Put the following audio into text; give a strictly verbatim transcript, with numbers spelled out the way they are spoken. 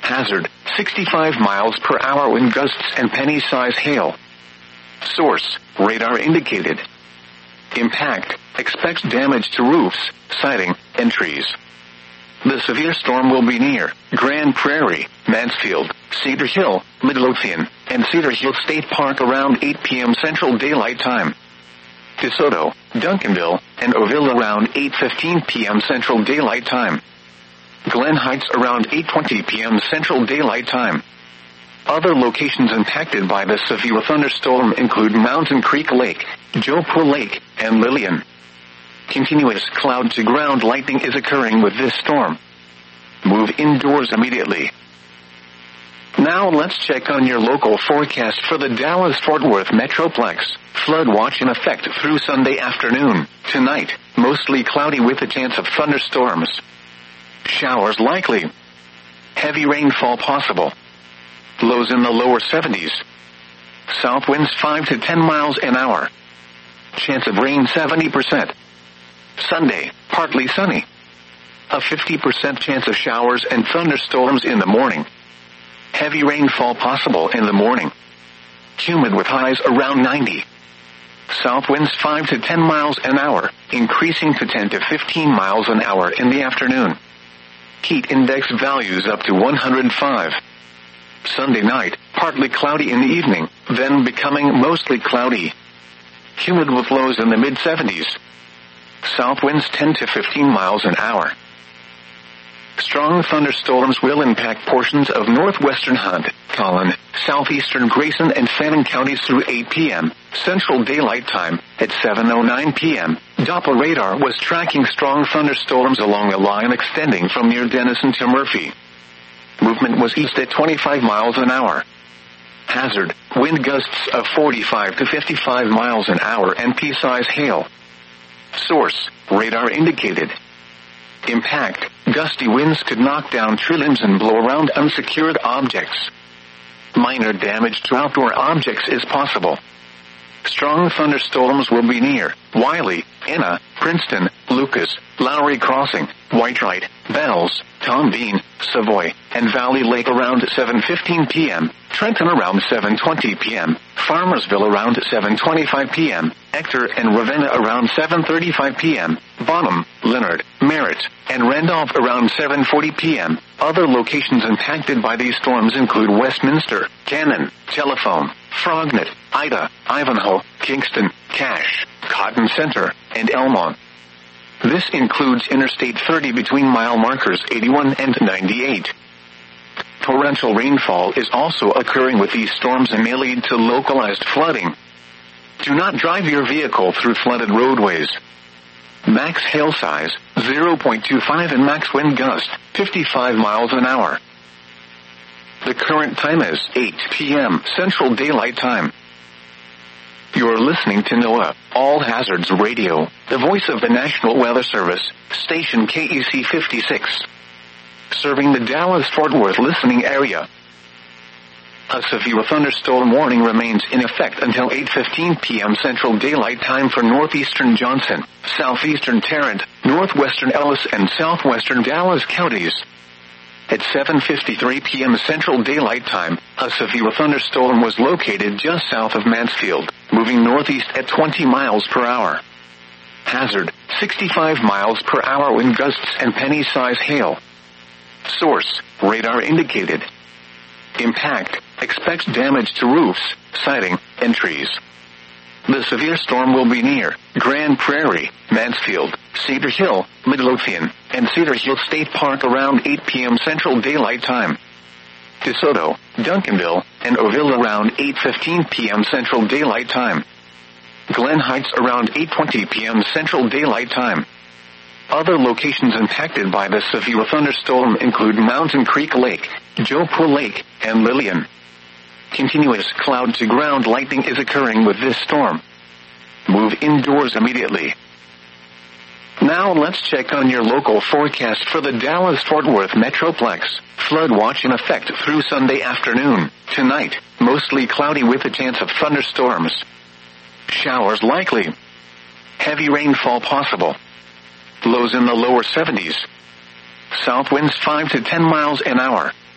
Hazard, sixty-five miles per hour wind gusts and penny-size hail. Source, radar indicated. Impact, expects damage to roofs, siding, and trees. The severe storm will be near Grand Prairie, Mansfield, Cedar Hill, Midlothian, and Cedar Hill State Park around eight p.m. Central Daylight Time. DeSoto, Duncanville, and Ouville around eight fifteen p.m. Central Daylight Time. Glen Heights around eight twenty p.m. Central Daylight Time. Other locations impacted by the severe thunderstorm include Mountain Creek Lake, Jopur Lake, and Lillian. Continuous cloud-to-ground lightning is occurring with this storm. Move indoors immediately. Now let's check on your local forecast for the Dallas-Fort Worth Metroplex. Flood watch in effect through Sunday afternoon. Tonight, mostly cloudy with a chance of thunderstorms. Showers likely. Heavy rainfall possible. Lows in the lower seventies. South winds five to ten miles an hour. Chance of rain seventy percent. Sunday, partly sunny. A fifty percent chance of showers and thunderstorms in the morning. Heavy rainfall possible in the morning. Humid with highs around ninety. South winds five to ten miles an hour, increasing to ten to fifteen miles an hour in the afternoon. Heat index values up to one hundred five. Sunday night, partly cloudy in the evening, then becoming mostly cloudy. Humid with lows in the mid seventies. South winds ten to fifteen miles an hour. Strong thunderstorms will impact portions of northwestern Hunt, Collin, southeastern Grayson and Fannin counties through eight p.m. Central Daylight Time. At seven oh nine p.m., Doppler radar was tracking strong thunderstorms along a line extending from near Denison to Murphy. Movement was east at twenty-five miles an hour. Hazard, wind gusts of forty-five to fifty-five miles an hour and pea-size hail. Source, radar indicated. Impact, gusty winds could knock down tree limbs and blow around unsecured objects. Minor damage to outdoor objects is possible. Strong thunderstorms will be near Wiley, Enna, Princeton, Lucas, Lowry Crossing, Whitewright, Bells, Tom Bean, Savoy, and Valley Lake around seven fifteen p.m., Trenton around seven twenty p.m., Farmersville around seven twenty-five p.m., Ector and Ravenna around seven thirty-five p.m., Bonham, Leonard, Merritt, and Randolph around seven forty p.m. Other locations impacted by these storms include Westminster, Cannon, Telephone, Frognet, Ida, Ivanhoe, Kingston, Cache, Cotton Center, and Elmont. This includes Interstate thirty between mile markers eighty-one and ninety-eight. Torrential rainfall is also occurring with these storms and may lead to localized flooding. Do not drive your vehicle through flooded roadways. Max hail size, zero point two five and max wind gust, fifty-five miles an hour. The current time is eight p.m. Central Daylight Time. You're listening to NOAA, All Hazards Radio, the voice of the National Weather Service, station K E C fifty-six. Serving the Dallas-Fort Worth listening area. A severe thunderstorm warning remains in effect until eight fifteen p.m. Central Daylight Time for northeastern Johnson, southeastern Tarrant, northwestern Ellis and southwestern Dallas counties. At seven fifty-three p.m. Central Daylight Time, a severe thunderstorm was located just south of Mansfield, moving northeast at twenty miles per hour. Hazard, sixty-five miles per hour wind gusts and penny-size hail. Source, radar indicated. Impact, expects damage to roofs, siding, and trees. The severe storm will be near Grand Prairie, Mansfield, Cedar Hill, Midlothian, and Cedar Hill State Park around eight p.m. Central Daylight Time. DeSoto, Duncanville, and Ouville around eight fifteen p.m. Central Daylight Time. Glen Heights around eight twenty p.m. Central Daylight Time. Other locations impacted by the severe thunderstorm include Mountain Creek Lake, Jopur Lake, and Lillian. Continuous cloud-to-ground lightning is occurring with this storm. Move indoors immediately. Now let's check on your local forecast for the Dallas-Fort Worth Metroplex. Flood watch in effect through Sunday afternoon. Tonight, mostly cloudy with a chance of thunderstorms. Showers likely. Heavy rainfall possible. Lows in the lower seventies. South winds five to ten miles an hour.